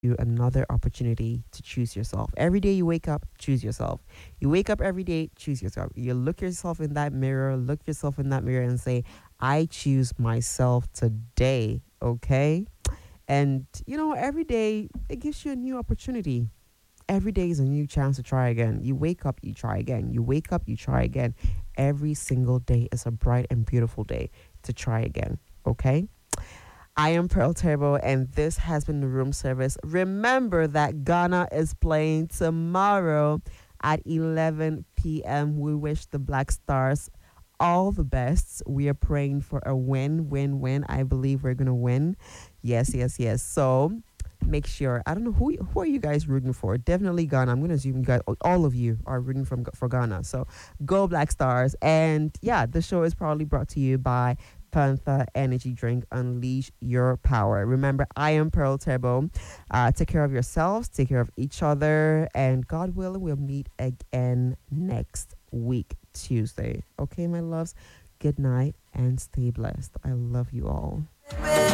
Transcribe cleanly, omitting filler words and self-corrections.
you another opportunity to choose yourself. Every day you wake up, choose yourself. You wake up every day, choose yourself. You look yourself in that mirror, look yourself in that mirror and say, I choose myself today, okay? And every day it gives you a new opportunity. Every day is a new chance to try again. You wake up, you try again. You wake up, you try again. Every single day is a bright and beautiful day to try again, okay? I am Pearl Turbo, and this has been the room service. Remember that Ghana is playing tomorrow at 11 p.m. We wish the Black Stars all the best. We are praying for a win, win, win. I believe we're gonna win. Yes, yes, yes. So make sure. I don't know who are you guys rooting for. Definitely Ghana. I'm gonna assume you guys, all of you, are rooting for Ghana. So go Black Stars. And yeah, the show is probably brought to you by Panther Energy Drink. Unleash your power. Remember, I am Pearl Turbo. Take care of yourselves, take care of each other, and God willing, we'll meet again next week, Tuesday. Okay, my loves, good night and stay blessed. I love you all.